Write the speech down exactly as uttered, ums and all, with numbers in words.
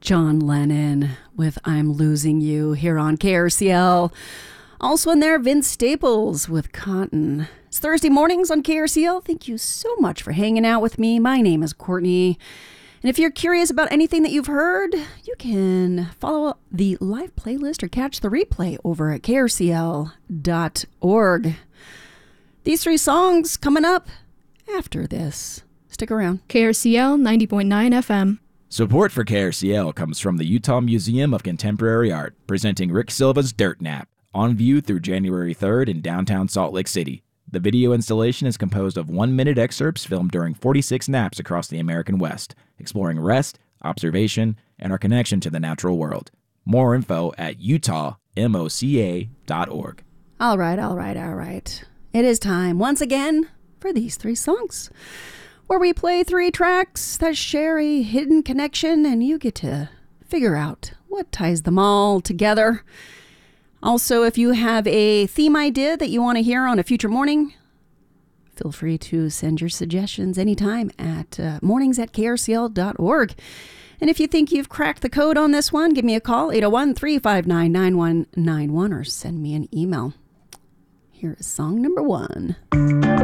John Lennon with I'm Losing You here on K R C L. Also in there, Vince Staples with Cotton. It's Thursday mornings on K R C L. Thank you so much for hanging out with me. My name is Courtney. And if you're curious about anything that you've heard, you can follow the live playlist or catch the replay over at K R C L dot org. These three songs coming up after this. Stick around. K R C L ninety point nine F M. Support for K R C L comes from the Utah Museum of Contemporary Art, presenting Rick Silva's Dirt Nap, on view through January third in downtown Salt Lake City. The video installation is composed of one-minute excerpts filmed during forty-six naps across the American West, exploring rest, observation, and our connection to the natural world. More info at utah moca dot org. All right, all right, all right. It is time once again for these three songs, where we play three tracks that share a hidden connection, and you get to figure out what ties them all together. Also, if you have a theme idea that you want to hear on a future morning, feel free to send your suggestions anytime at uh, mornings at K R C L dot org. And if you think you've cracked the code on this one, give me a call, eight oh one, three five nine, nine one nine one, or send me an email. Here is song number one.